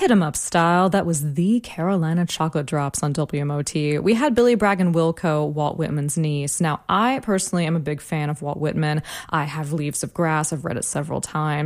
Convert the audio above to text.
hit 'em up style. That was the Carolina Chocolate Drops on WMOT. We had Billy Bragg and Wilco, Walt Whitman's niece. Now, I personally am a big fan of Walt Whitman. I have Leaves of Grass. I've read it several times.